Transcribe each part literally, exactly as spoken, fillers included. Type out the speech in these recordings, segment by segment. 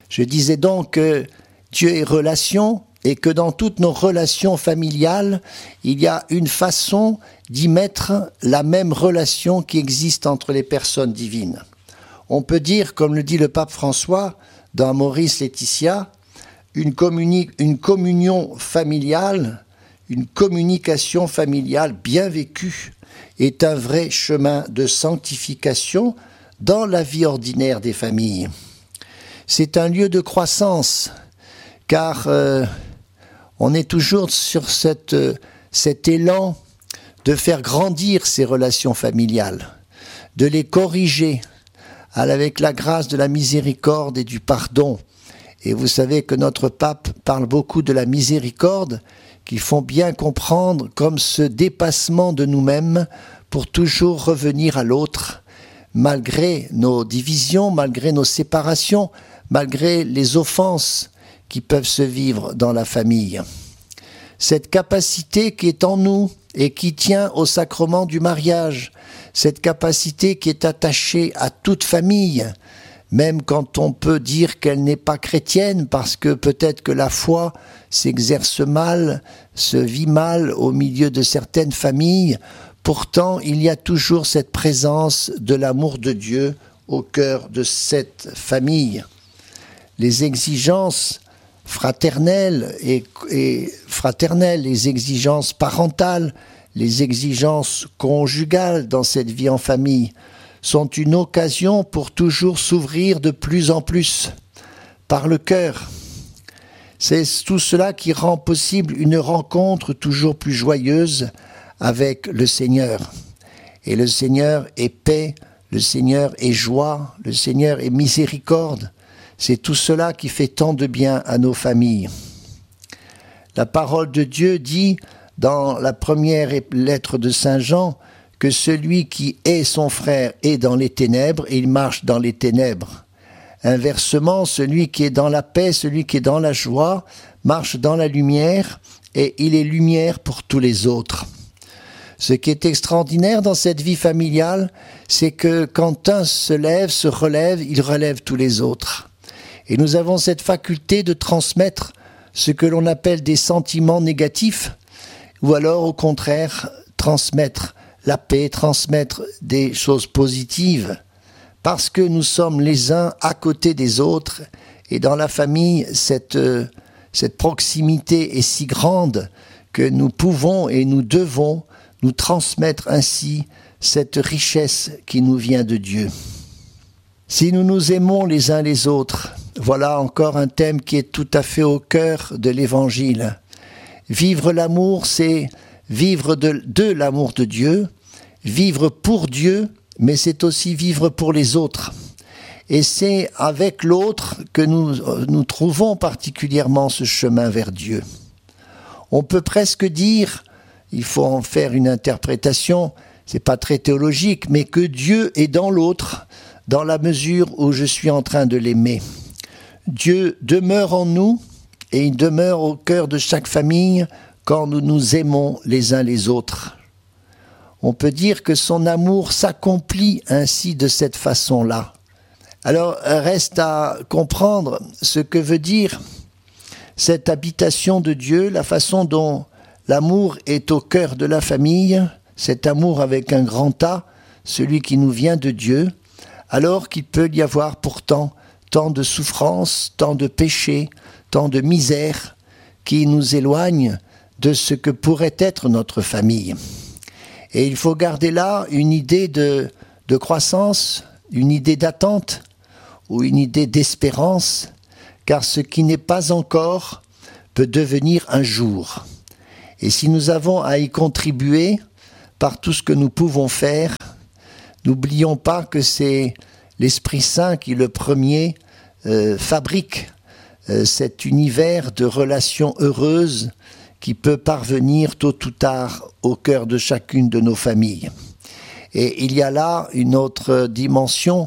Je disais donc que Dieu est relation et que dans toutes nos relations familiales, il y a une façon d'y mettre la même relation qui existe entre les personnes divines. On peut dire, comme le dit le pape François dans Amoris Laetitia, une, communi- une communion familiale, une communication familiale bien vécue est un vrai chemin de sanctification dans la vie ordinaire des familles. C'est un lieu de croissance, car euh, on est toujours sur cette, euh, cet élan de faire grandir ces relations familiales, de les corriger avec la grâce de la miséricorde et du pardon. Et vous savez que notre pape parle beaucoup de la miséricorde, qu'il faut bien comprendre comme ce dépassement de nous-mêmes pour toujours revenir à l'autre, malgré nos divisions, malgré nos séparations, malgré les offenses qui peuvent se vivre dans la famille. Cette capacité qui est en nous et qui tient au sacrement du mariage, cette capacité qui est attachée à toute famille, même quand on peut dire qu'elle n'est pas chrétienne, parce que peut-être que la foi s'exerce mal, se vit mal au milieu de certaines familles, pourtant il y a toujours cette présence de l'amour de Dieu au cœur de cette famille. Les exigences fraternelles et, et fraternelles, les exigences parentales, les exigences conjugales dans cette vie en famille sont une occasion pour toujours s'ouvrir de plus en plus par le cœur. C'est tout cela qui rend possible une rencontre toujours plus joyeuse avec le Seigneur. Et le Seigneur est paix, le Seigneur est joie, le Seigneur est miséricorde. C'est tout cela qui fait tant de bien à nos familles. La parole de Dieu dit dans la première lettre de Saint Jean que celui qui est son frère est dans les ténèbres et il marche dans les ténèbres. Inversement, celui qui est dans la paix, celui qui est dans la joie, marche dans la lumière et il est lumière pour tous les autres. Ce qui est extraordinaire dans cette vie familiale, c'est que quand un se lève, se relève, il relève tous les autres. Et nous avons cette faculté de transmettre ce que l'on appelle des sentiments négatifs, ou alors au contraire, transmettre la paix, transmettre des choses positives, parce que nous sommes les uns à côté des autres, et dans la famille, cette, euh, cette proximité est si grande que nous pouvons et nous devons nous transmettre ainsi cette richesse qui nous vient de Dieu. Si nous nous aimons les uns les autres, voilà encore un thème qui est tout à fait au cœur de l'Évangile. Vivre l'amour, c'est vivre de, de l'amour de Dieu, vivre pour Dieu, mais c'est aussi vivre pour les autres. Et c'est avec l'autre que nous, nous trouvons particulièrement ce chemin vers Dieu. On peut presque dire, il faut en faire une interprétation, c'est pas très théologique, mais que Dieu est dans l'autre, dans la mesure où je suis en train de l'aimer. Dieu demeure en nous et il demeure au cœur de chaque famille quand nous nous aimons les uns les autres. On peut dire que son amour s'accomplit ainsi de cette façon-là. Alors reste à comprendre ce que veut dire cette habitation de Dieu, la façon dont l'amour est au cœur de la famille, cet amour avec un grand A, celui qui nous vient de Dieu, alors qu'il peut y avoir pourtant tant de souffrances, tant de péchés, tant de misère qui nous éloignent de ce que pourrait être notre famille. Et il faut garder là une idée de, de croissance, une idée d'attente ou une idée d'espérance, car ce qui n'est pas encore peut devenir un jour. Et si nous avons à y contribuer par tout ce que nous pouvons faire, n'oublions pas que c'est l'Esprit Saint qui, le premier, euh, fabrique euh, cet univers de relations heureuses qui peut parvenir tôt ou tard au cœur de chacune de nos familles. Et il y a là une autre dimension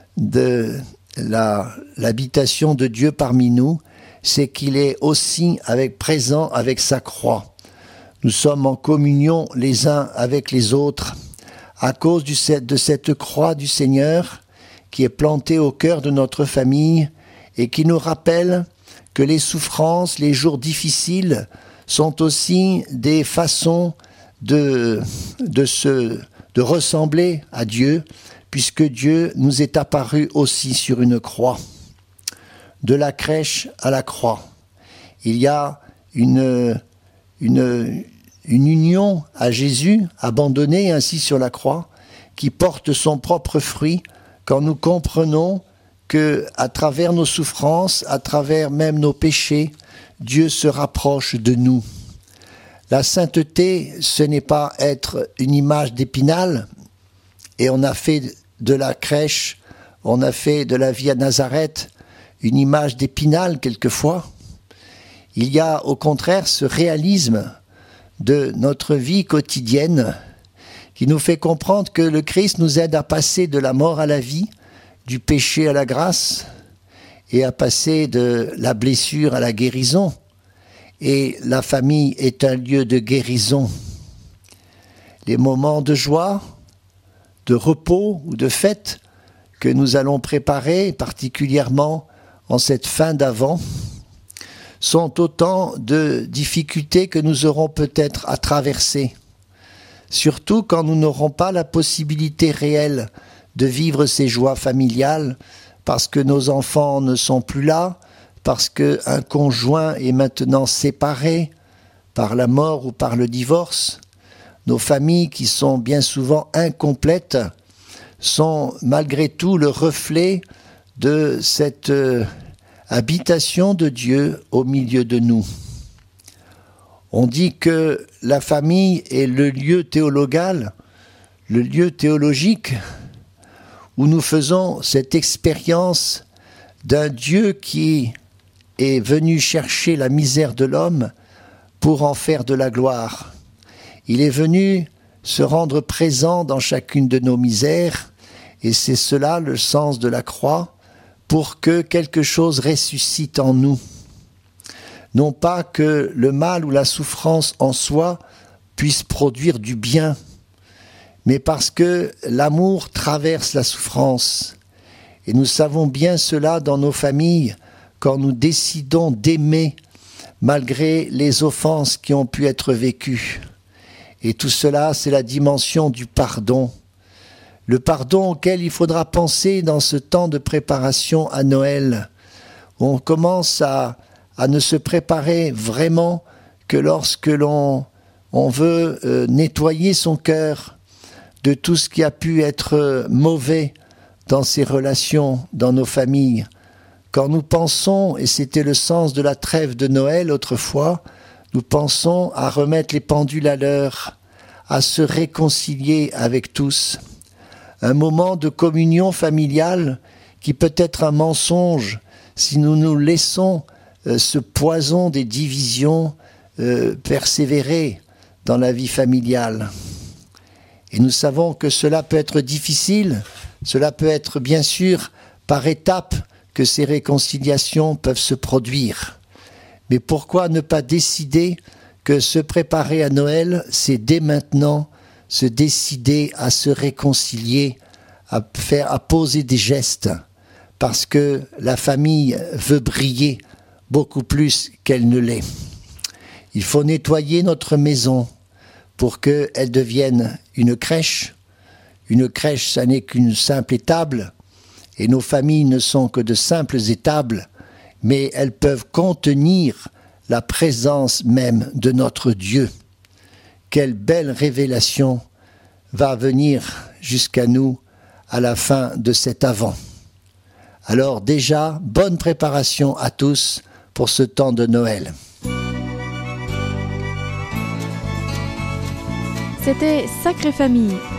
de la, l'habitation de Dieu parmi nous, c'est qu'il est aussi avec, présent avec sa croix. Nous sommes en communion les uns avec les autres à cause du, de cette croix du Seigneur qui est plantée au cœur de notre famille et qui nous rappelle que les souffrances, les jours difficiles sont aussi des façons de, de, se, de ressembler à Dieu, puisque Dieu nous est apparu aussi sur une croix. De la crèche à la croix, il y a une, une, une union à Jésus, abandonné ainsi sur la croix, qui porte son propre fruit quand nous comprenons que, à travers nos souffrances, à travers même nos péchés, Dieu se rapproche de nous. La sainteté, ce n'est pas être une image d'Épinal, et on a fait de la crèche, on a fait de la vie à Nazareth une image d'Épinal quelquefois. Il y a au contraire ce réalisme de notre vie quotidienne qui nous fait comprendre que le Christ nous aide à passer de la mort à la vie, du péché à la grâce, et à passer de la blessure à la guérison. Et la famille est un lieu de guérison. Les moments de joie, de repos ou de fête que nous allons préparer, particulièrement en cette fin d'Avent, sont autant de difficultés que nous aurons peut-être à traverser. Surtout quand nous n'aurons pas la possibilité réelle de vivre ces joies familiales, parce que nos enfants ne sont plus là, parce qu'un conjoint est maintenant séparé par la mort ou par le divorce. Nos familles, qui sont bien souvent incomplètes, sont malgré tout le reflet de cette euh, habitation de Dieu au milieu de nous. On dit que la famille est le lieu théologal, le lieu théologique, où nous faisons cette expérience d'un Dieu qui est venu chercher la misère de l'homme pour en faire de la gloire. Il est venu se rendre présent dans chacune de nos misères, et c'est cela le sens de la croix, pour que quelque chose ressuscite en nous. Non pas que le mal ou la souffrance en soi puisse produire du bien, mais parce que l'amour traverse la souffrance. Et nous savons bien cela dans nos familles, quand nous décidons d'aimer malgré les offenses qui ont pu être vécues. Et tout cela, c'est la dimension du pardon. Le pardon auquel il faudra penser dans ce temps de préparation à Noël. On commence à, à ne se préparer vraiment que lorsque l'on on veut euh, nettoyer son cœur de tout ce qui a pu être mauvais dans ses relations, dans nos familles. Quand nous pensons, et c'était le sens de la trêve de Noël autrefois, nous pensons à remettre les pendules à l'heure, à se réconcilier avec tous. Un moment de communion familiale qui peut être un mensonge si nous nous laissons euh, ce poison des divisions euh, persévérer dans la vie familiale. Et nous savons que cela peut être difficile, cela peut être bien sûr par étapes que ces réconciliations peuvent se produire. Mais pourquoi ne pas décider que se préparer à Noël, c'est dès maintenant se décider à se réconcilier, à faire, à poser des gestes, parce que la famille veut briller beaucoup plus qu'elle ne l'est. Il faut nettoyer notre maison pour qu'elle devienne une crèche. Une crèche, ça n'est qu'une simple étable, et nos familles ne sont que de simples étables, mais elles peuvent contenir la présence même de notre Dieu. Quelle belle révélation va venir jusqu'à nous à la fin de cet Avent. Alors déjà, bonne préparation à tous pour ce temps de Noël. C'était Sacrée Famille,